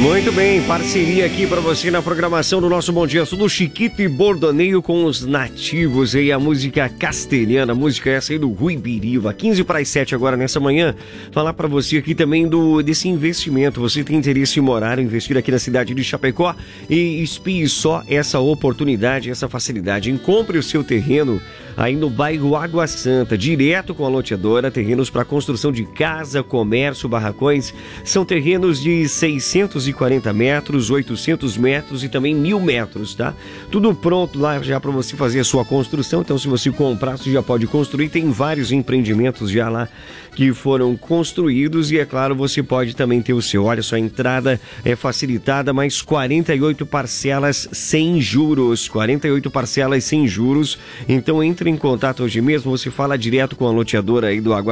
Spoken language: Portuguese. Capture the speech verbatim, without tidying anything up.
Muito bem, parceria aqui para você na programação do nosso Bom Dia Sul, do Chiquito e Bordoneio com os nativos aí, a música castelhana, a música essa aí do Rui Biriva, quinze para as sete agora nessa manhã. Falar para você aqui também do, desse investimento. Você tem interesse em morar, investir aqui na cidade de Chapecó e espie só essa oportunidade, essa facilidade. Compre o seu terreno aí no bairro Água Santa, direto com a loteadora, terrenos para construção de casa, comércio, barracões. São terrenos de seiscentos e quarenta metros, oitocentos metros e também mil metros, tá? Tudo pronto lá já para você fazer a sua construção. Então, se você comprar, você já pode construir. Tem vários empreendimentos já lá que foram construídos e, é claro, você pode também ter o seu. Olha só, a entrada é facilitada, mas quarenta e oito parcelas sem juros. quarenta e oito parcelas sem juros. Então, entre em contato hoje mesmo. Você fala direto com a loteadora aí do Água